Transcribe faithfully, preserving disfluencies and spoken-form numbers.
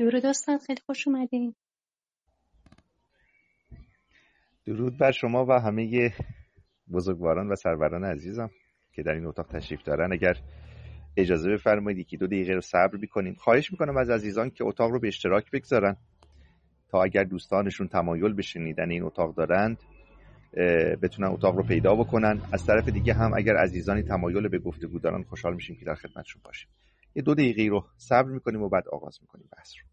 درود استاد، خیلی خوش اومدین. درود بر شما و همه بزرگواران و سروران عزیزم که در این اتاق تشریف دارن. اگر اجازه بفرمایید یکی دو دقیقه رو صبر می‌کنیم. خواهش می‌کنم از عزیزان که اتاق رو به اشتراک بگذارن تا اگر دوستانشون تمایل به شنیدن این اتاق دارند بتونن اتاق رو پیدا بکنن. از طرف دیگه هم اگر عزیزانی تمایل به گفتگو دارن خوشحال میشیم که در خدمتشون باشیم. یه دو دقیقه رو صبر می‌کنیم و بعد آغاز می‌کنیم بحث رو.